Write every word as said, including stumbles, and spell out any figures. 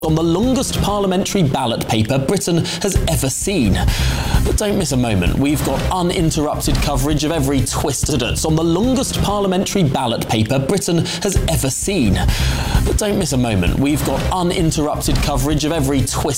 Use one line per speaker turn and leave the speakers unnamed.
on the longest parliamentary ballot paper Britain has ever seen. But don't miss a moment, we've got uninterrupted coverage of every twist on the longest parliamentary ballot paper Britain has ever seen. But don't miss a moment, we've got uninterrupted coverage of every twist